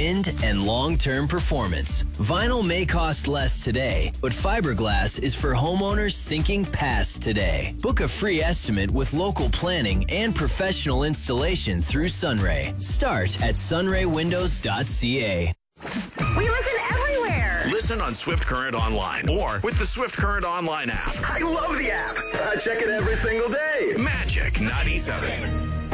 wind, and long-term performance. Vinyl may cost less today, but fiberglass is for homeowners thinking past today. Book a free estimate with local planning and professional installation through Sunray. Start at sunraywindows.ca. We listen everywhere. Listen on Swift Current Online or with the Swift Current Online app. I love the app. I check it every single day. Magic 97.